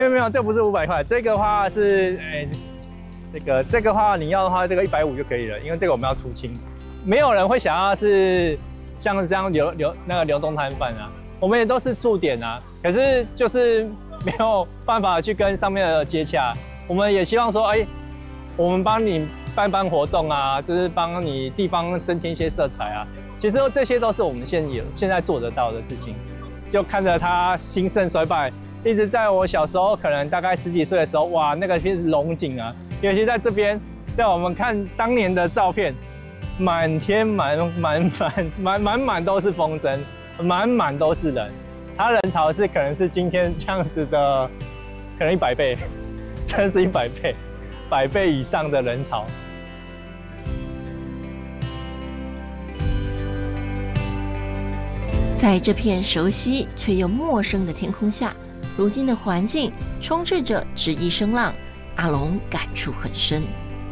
没有，这不是500块，这个话是，这个话你要的话，这个150就可以了，因为这个我们要出清。没有人会想要是像这样流动摊贩啊，我们也都是驻点啊，可是就是没有办法去跟上面的接洽。我们也希望说，我们帮你办活动啊，就是帮你地方增添一些色彩啊。其实这些都是我们现在做得到的事情。就看着它兴盛衰败，一直在我小时候，可能大概10几岁的时候，哇，那个是龙井啊。尤其在这边，让我们看当年的照片，满天满都是风筝，满都是人。它人潮是可能是今天这样子的，可能100倍，真是100倍，100倍以上的人潮。 在这片熟悉却又陌生的天空下，如今的环境充斥着质疑声浪，阿龙感触很深。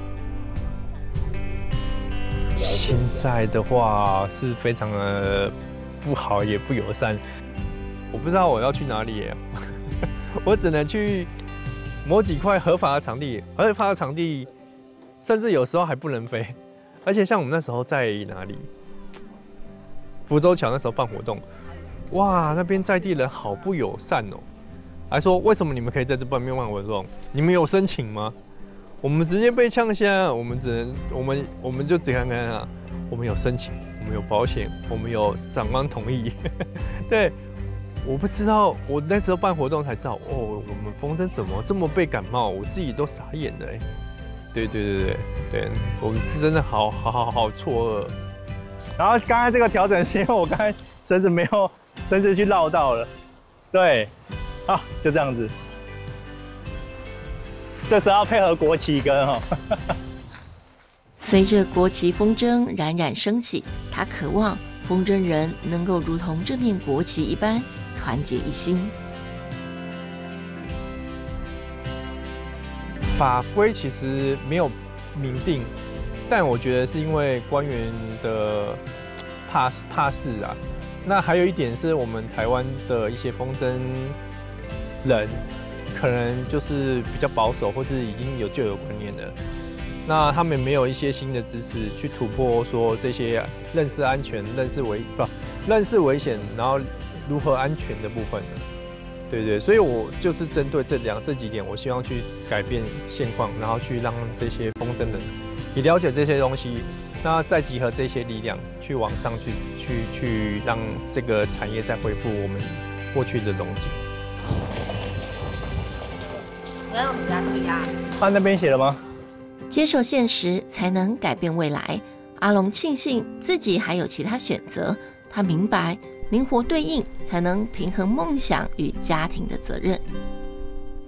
现在的话是非常的不好，也不友善。我不知道我要去哪里耶，我只能去某几块合法的场地，合法的场地甚至有时候还不能飞。而且像我们那时候在哪里？福州桥那时候办活动，哇，那边在地人好不友善哦，还说为什么你们可以在这办活动？你们有申请吗？我们直接被呛下，我们就只看看啊，我们有申请，我们有保险，我们有长官同意。对，我不知道，我那时候办活动才知道，哦，我们风筝怎么这么被感冒，我自己都傻眼了哎。对，我们是真的好错愕。 然后刚才这个调整是因为我刚才绳子去绕到了，对，好，就这样子。这时候要配合国旗跟随着国旗风筝冉冉升起，他渴望风筝人能够如同这面国旗一般团结一心。 法规其实没有明定，但我觉得是因为官员的怕事啊。那还有一点是我们台湾的一些风筝人，可能就是比较保守，或是已经有旧有观念的。那他们没有一些新的知识去突破，说这些认识安全、认识危险，然后如何安全的部分呢？对，所以我就是针对这几点，我希望去改变现况，然后去让这些风筝人也了解这些东西，那再集合这些力量去往上去让这个产业再恢复我们过去的荣景。 那边写了吗？ 接受现实才能改变未来。阿龙庆幸自己还有其他选择，他明白灵活对应才能平衡梦想与家庭的责任。